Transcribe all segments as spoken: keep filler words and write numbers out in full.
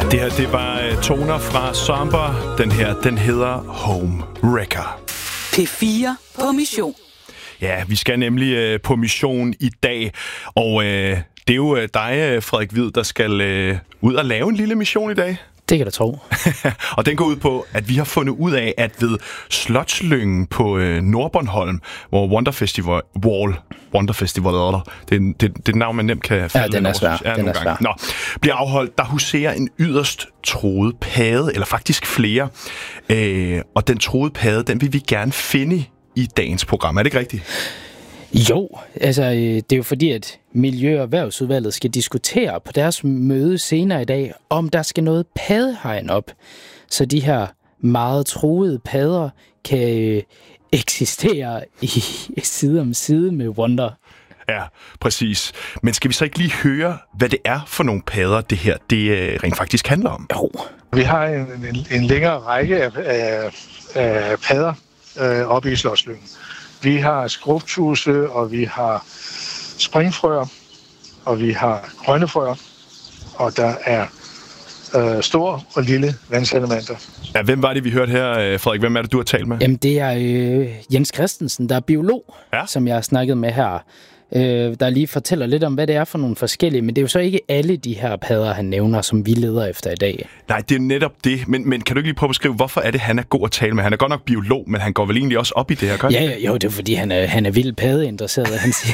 Det her, det var uh, toner fra Somber. Den her, den hedder Home Wrecker. P fire på mission. Ja, vi skal nemlig uh, på mission i dag. Og uh, det er jo uh, dig, Frederik Hvid, der skal uh, ud og lave en lille mission i dag. Det kan du tro. Og den går ud på, at vi har fundet ud af, at ved Slotslyngen på øh, Nordbornholm, hvor Wonder Festival, Wall, Wonder Festival, det er det, det, det navn, man nemt kan falde. Ja, den er svær. Ja, den er svær. Nå, bliver afholdt, der huserer en yderst troet padde, eller faktisk flere. Øh, og den troede padde, den vil vi gerne finde i dagens program. Er det ikke rigtigt? Jo, altså det er jo fordi, at Miljø- og Erhvervsudvalget skal diskutere på deres møde senere i dag, om der skal noget paddehegn op, så de her meget truede padder kan øh, eksistere i side om side med Wonder. Ja, præcis. Men skal vi så ikke lige høre, hvad det er for nogle padder, det her det øh, rent faktisk handler om? Jo. Vi har en, en, en længere række af, af, af padder øh, oppe i Slotslyngen. Vi har skrubtuse, og vi har springfrøer, og vi har grønnefrøer, og der er øh, store og lille vandsalamandre. Ja, hvem var det, vi hørte her, Frederik? Hvem er det, du har talt med? Jamen, det er øh, Jens Christensen, der er biolog, ja. Som jeg har snakket med her. Øh, der lige fortæller lidt om, hvad det er for nogle forskellige, men det er jo så ikke alle de her padder, han nævner, som vi leder efter i dag. Nej, det er netop det. Men, men kan du ikke lige prøve at beskrive, hvorfor er det, han er god at tale med? Han er godt nok biolog, men han går vel egentlig også op i det her, gør Ja, jo, jo, det er fordi, han er, han er vildt paddeinteresseret. Han siger,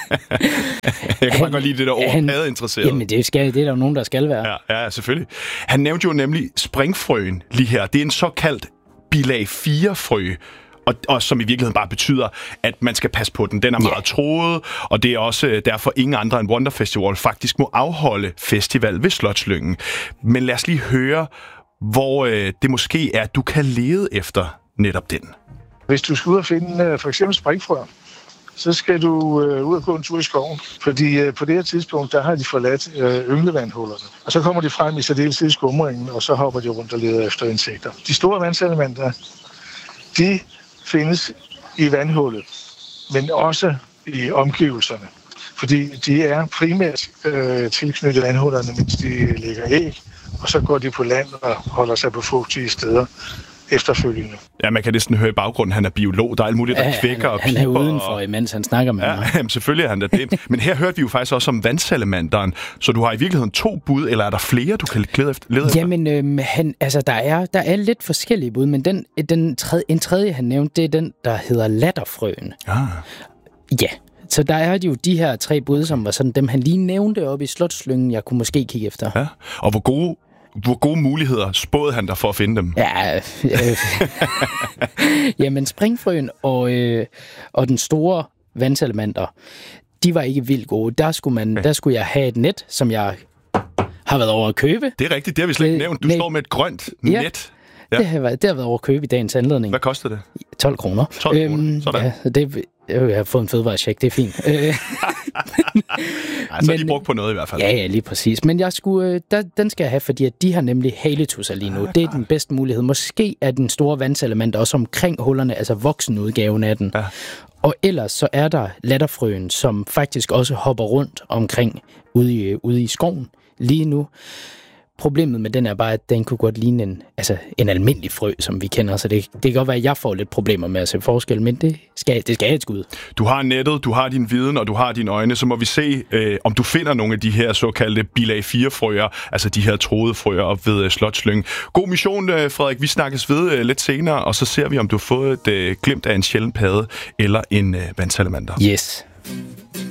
jeg kan han, godt lide det der ord, han, paddeinteresseret. Jamen, det, skal, det er der jo nogen, der skal være. Ja, ja, selvfølgelig. Han nævnte jo nemlig springfrøen lige her. Det er en såkaldt bilag fire frø. Og, og som i virkeligheden bare betyder, at man skal passe på den. Den er meget yeah. troet, og det er også derfor ingen andre end Wonder Festival faktisk må afholde festival ved Slotslyngen. Men lad os lige høre, hvor øh, det måske er, at du kan lede efter netop den. Hvis du skal ud og finde øh, for eksempel springfrøer, så skal du øh, ud og gå en tur i skoven. Fordi øh, på det her tidspunkt, der har de forladt øh, ynglevandhullerne. Og så kommer de frem i særdeleshed i skumringen, og så hopper de rundt og leder efter insekter. De store vandsalamandre, de findes i vandhullet, men også i omgivelserne. Fordi de er primært øh, tilknyttet vandhullerne, mens de lægger æg, og så går de på land og holder sig på fugtige steder efterfølgende. Ja, man kan næsten høre i baggrunden, han er biolog. Der er alt muligt, der ja, kvækker og piper. Han er udenfor, og mens han snakker med ja, mig. Jamen, selvfølgelig er han da det. Men her hørte vi jo faktisk også om vandsalamanderen. Så du har i virkeligheden to bud, eller er der flere, du kan lede efter? Jamen, øhm, han, altså, der er, der er lidt forskellige bud, men den, den tredje, en tredje, han nævnte, det er den, der hedder latterfrøen. Ah. Ja, så der er jo de her tre bud, som var sådan dem, han lige nævnte oppe i Slotslyngen, jeg kunne måske kigge efter. Ja, og hvor gode Hvor gode muligheder spåede han der for at finde dem? Ja, øh, jamen springfrøen og, øh, og den store vandsalamander, de var ikke vildt gode. Der skulle, man, der skulle jeg have et net, som jeg har været over at købe. Det er rigtigt, det har vi slet ikke nævnt. Du Nej. står med et grønt ja. net. Ja. Det, har været, det har været over at købe i dagens anledning. Hvad koster det? tolv kroner. tolv kroner, øhm, sådan. Ja, det, jeg har fået en fødevarecheck, det er fint. Nej, så er de brugt på noget i hvert fald. Ja, ja, lige præcis. Men jeg skulle, der, den skal jeg have, fordi at de har nemlig haletusser lige nu. Ja, det er den bedste mulighed. Måske er den store vandsalamander også omkring hullerne, altså voksenudgaven af den. Ja. Og ellers så er der latterfrøen, som faktisk også hopper rundt omkring ude i, ude i skoven lige nu. Problemet med den er bare, at den kunne godt ligne en, altså en almindelig frø, som vi kender. Så det, det kan godt være, at jeg får lidt problemer med at se forskel, men det skal, det skal have et skud. Du har nettet, du har din viden, og du har dine øjne. Så må vi se, øh, om du finder nogle af de her såkaldte bilag fire frøer, altså de her troede frøer op ved øh, Slotslyngen. God mission, øh, Frederik. Vi snakkes ved øh, lidt senere, og så ser vi, om du har fået et øh, glimt af en sjælden padde eller en øh, vandsalamander. Yes.